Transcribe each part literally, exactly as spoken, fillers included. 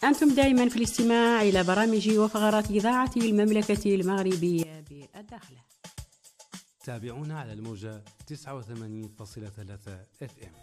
أنتم دائما في الاستماع إلى برامج وفقرات إذاعة المملكة المغربية بالداخل. تابعونا على الموجة تسعة وثمانين فاصلة ثلاثة اف ام.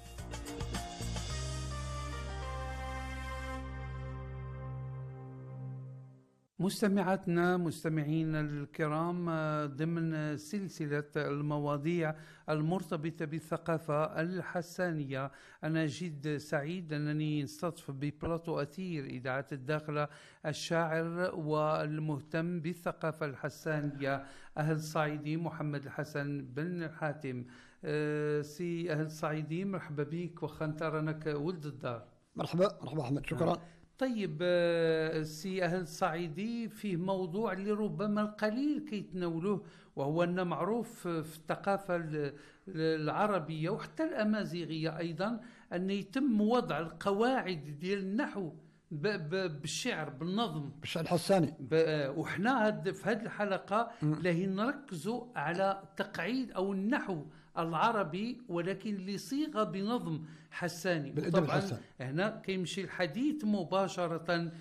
مستمعاتنا مستمعينا الكرام، ضمن سلسلة المواضيع المرتبطة بالثقافة الحسانية، أنا جد سعيد أنني نستضيف ببلاطو أثير إذاعة الداخلة الشاعر والمهتم بالثقافة الحسانية أهل الصعيدي محمد الحسن بن حاتم. أه سي أهل الصعيدي، مرحبا بك وخنت رانك ولد الدار. مرحبا مرحبا أحمد، شكرا. أه. طيب سي أهل الصعيدي فيه موضوع اللي ربما القليل كيتناولوه، وهو أنه معروف في الثقافة العربية وحتى الأمازيغية أيضا أن يتم وضع القواعد ديال النحو بالشعر بالنظم بالشعر الحساني. وحنا في هذه الحلقة لاهي نركزوا على تقعيد أو النحو العربي ولكن لصيغة بنظم حساني. بالأدب طبعا الحساني. هنا كيمشي الحديث مباشرة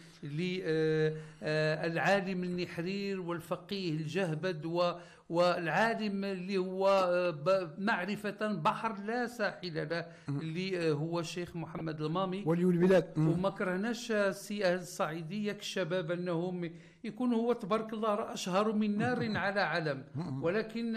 للعالم النحرير والفقيه الجهبد والعالم اللي هو معرفة بحر لا ساحل له اللي هو الشيخ محمد المامي ولي البلاد. وما كرهناش سي أهل الصعيدية الشباب أنهم يكون هو تبارك الله أشهر من نار على علم، ولكن